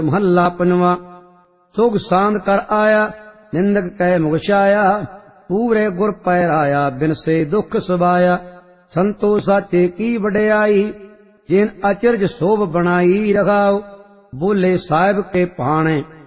महला पंजवा। सुख सांद कर आया निंदक कह मुगछाया, पूरे गुर पैराया बिन से दुख सुबाया। संतो साचे की वडियाई जिन अचरज शोभ बनाई रखाओ, बोले साहिब के पाणे